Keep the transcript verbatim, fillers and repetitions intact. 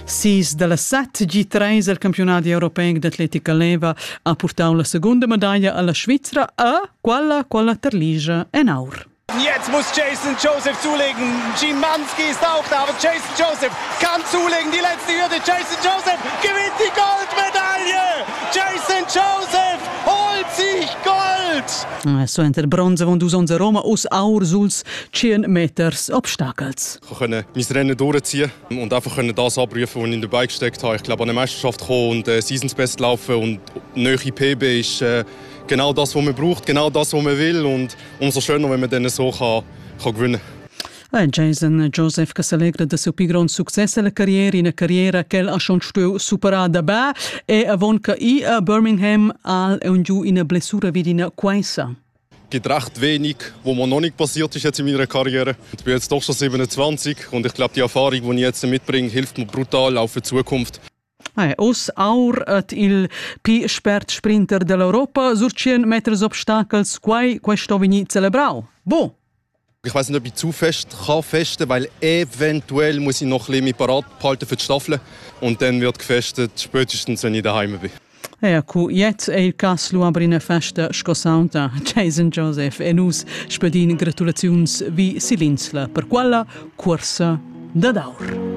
Sis dalla set G tre al campionato europeo d'atletica leva ha portato la seconda medaglia alla Svizzera e quella quella terligia en aur. Jetzt muss Jason Joseph zulegen. Szymanski ist auch da, aber Jason Joseph kann zulegen. Die letzte Hürde. Jason Joseph gewinnt die Goldmedaille. Jason Joseph holt sich Gold. So enter Bronze von dus Roma aus Aur suls zehn Meters Obstacles. Ich konnte mein Rennen durchziehen und einfach das abrufen, was ich dabei gesteckt habe. Ich glaube, an eine Meisterschaft kommen und äh, Seasonsbest laufen und neue P B ist äh, genau das, was man braucht, genau das, was man will. Und umso schöner, wenn man dann so kann, kann gewinnen kann. Jason Joseph che s'alegra del suo più grande successo alla carriera, in una carriera che ha schon stu superata bene e avon che i a Birmingham al un giù in una blessura wie in quaisa. Es gibt recht wenig, was mir noch nicht passiert ist jetzt in meiner Karriere. Ich bin jetzt doch schon siebenundzwanzig und ich glaube, die Erfahrung, die ich jetzt mitbringe, hilft mir brutal auch für die Zukunft. Eh, os Aur at il pi spert sprinter dell'Europa sur cien meters obstacles quai questo vini celebrau. Wo? Ich weiß nicht, ob ich zu fest kann festen, weil eventuell muss ich noch ein bisschen parat behalten für die Staffel und dann wird gefestet, spätestens wenn ich daheim bin. Ecco, jetzt è il caso lu aber in una festa scossanta. Jason Joseph e nus spedin gratulazions vi Silinsla per quella corsa da daur.